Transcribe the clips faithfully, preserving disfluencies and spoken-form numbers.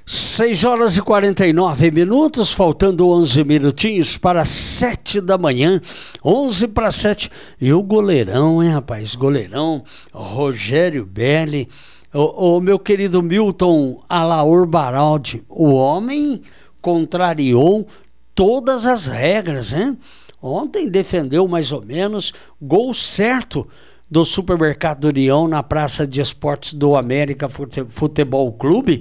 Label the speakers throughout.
Speaker 1: seis horas e quarenta e nove minutos, faltando onze minutinhos para sete da manhã, onze para sete. E o goleirão, hein, rapaz? Goleirão, Rogério Belli, o, o meu querido Milton Alaor Baraldi, o homem contrariou todas as regras, hein? Ontem defendeu mais ou menos, gol certo do Supermercado União na Praça de Esportes do América Futebol Clube.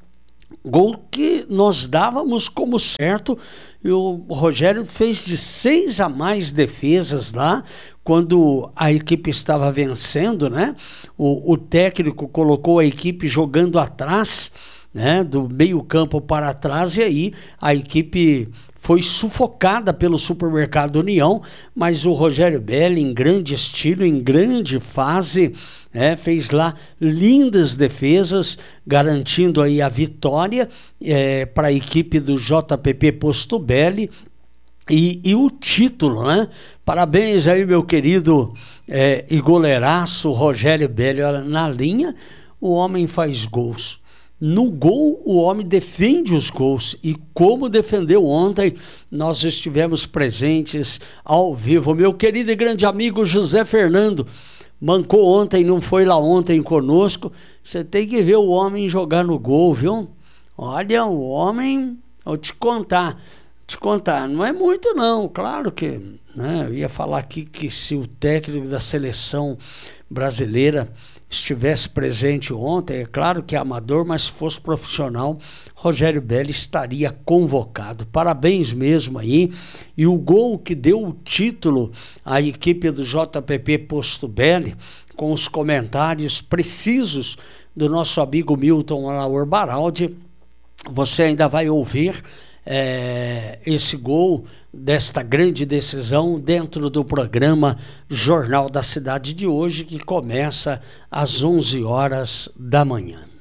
Speaker 1: Gol que nós dávamos como certo, e o Rogério fez de seis a mais defesas lá, quando a equipe estava vencendo, né? O, o técnico colocou a equipe jogando atrás, né? Do meio campo para trás, e aí a equipe foi sufocada pelo Supermercado União, mas o Rogério Belli, em grande estilo, em grande fase, É, fez lá lindas defesas, garantindo aí a vitória é, para a equipe do J P P Posto Belli e, e o título, né? Parabéns aí, meu querido é, e goleiraço Rogério Belli. Olha, na linha o homem faz gols. No gol, o homem defende os gols. E como defendeu ontem, nós estivemos presentes ao vivo. Meu querido e grande amigo José Fernando, mancou ontem, não foi lá ontem conosco. Você tem que ver o homem jogar no gol, viu? Olha, o homem, vou te contar, te contar, não é muito não, claro que, né, eu ia falar aqui que se o técnico da seleção brasileira estivesse presente ontem, é claro que é amador, mas se fosse profissional, Rogério Belli estaria convocado. Parabéns mesmo aí. E o gol que deu o título à equipe do J P P Posto Belli, com os comentários precisos do nosso amigo Milton Alaor Baraldi, você ainda vai ouvir é, esse gol desta grande decisão dentro do programa Jornal da Cidade de hoje, que começa às onze horas da manhã.